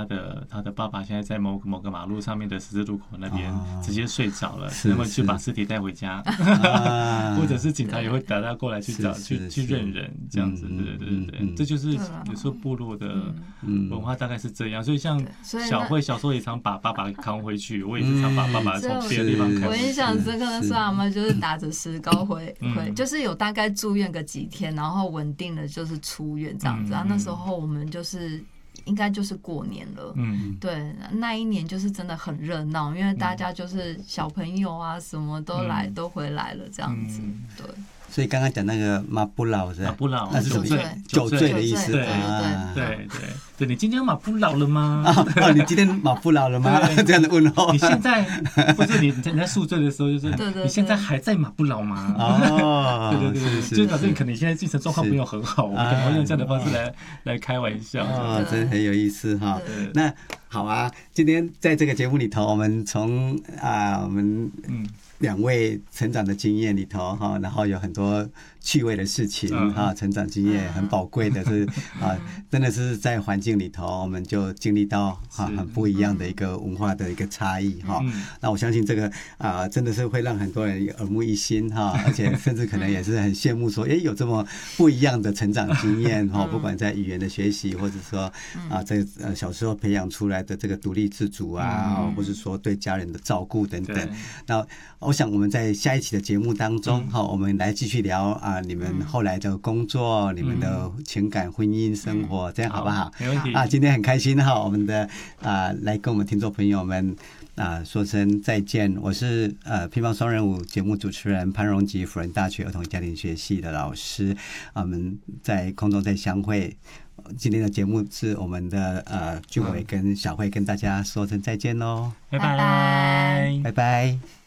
他的爸爸现在在某个马路上面的十字路口那边直接睡着了，能不能去把尸体带回家？或者是警察也会打他过来去找去认人这样子，对，这就是有时候部落的文化大概是这样，所以像小慧小时候也常把爸爸扛回去，我也是常把爸爸从别的地方扛回去。 我印象深刻的是阿妈就是打着石膏回，就是有大概住院个几天，然后稳定了就是出院这样子啊。那时候我们就是应该就是过年了，对，那一年就是真的很热闹，因为大家就是小朋友啊什么都回来了这样子，对。 所以刚刚讲那个马布老是吧？ 马布老那是什么？酒醉的意思。 对，你今天马布老了吗？ 你今天马布老了吗？这样的问候。 你现在不是你在宿醉的时候，就是你现在还在马布老吗？对，就表示你可能现在精神状况没有很好，我们可能会用这样的方式来开玩笑。 真的很有意思哈。那好啊，今天在这个节目里头，我们从我们两位成长的经验里头哈，然后有很多趣味的事情哈，成长经验很宝贵的是真的是在环境里头，我们就经历到很不一样的一个文化的一个差异哈。那我相信这个真的是会让很多人耳目一新哈，而且甚至可能也是很羡慕说，有这么不一样的成长经验哈，不管在语言的学习，或者说在小时候培养出来的这个独立自主啊，或者说对家人的照顾等等。那我想我们在下一期的节目当中我们来继续聊你们后来的工作，你们的情感、婚姻生活，这样好不好？ 没问题今天很开心我们的来跟我们听众朋友们说声再见。我是乒乓双人舞节目主持人潘荣吉，辅仁大学儿童家庭学系的老师。我们在空中再相会。今天的节目是我们的俊伟跟小慧跟大家说声再见喽， 拜拜。